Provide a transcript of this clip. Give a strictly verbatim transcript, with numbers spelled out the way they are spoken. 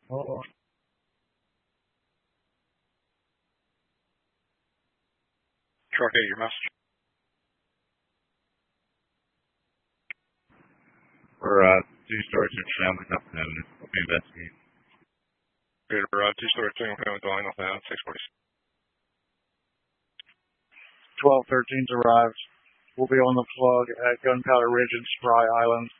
Hold on. Truck eight, your message. For uh, two-story single family, nothing evidence. We'll be investigating. Peter, uh, two-story single family dwelling, nothing evidence, six forty. twelve thirteen's arrived. We'll be on the plug at Gunpowder Ridge and Spry Island.